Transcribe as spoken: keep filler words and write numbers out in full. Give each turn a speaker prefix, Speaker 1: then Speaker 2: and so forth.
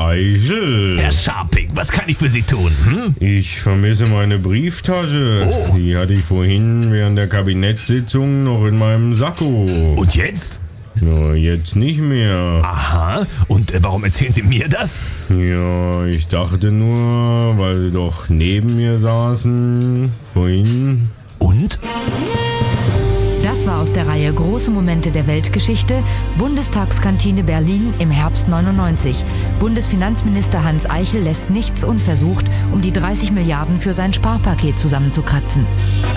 Speaker 1: Eichel.
Speaker 2: Herr Scharping, was kann ich für Sie tun? Hm?
Speaker 1: Ich vermisse meine Brieftasche.
Speaker 2: Oh.
Speaker 1: Die hatte ich vorhin während der Kabinettssitzung noch in meinem Sakko.
Speaker 2: Und jetzt?
Speaker 1: Na, jetzt nicht mehr.
Speaker 2: Aha, und äh, warum erzählen Sie mir das?
Speaker 1: Ja, ich dachte nur, weil Sie doch neben mir saßen, vorhin.
Speaker 2: Und?
Speaker 3: Das war aus der Reihe Große Momente der Weltgeschichte, Bundestagskantine Berlin im Herbst neunundneunzig. Bundesfinanzminister Hans Eichel lässt nichts unversucht, um die dreißig Milliarden für sein Sparpaket zusammenzukratzen.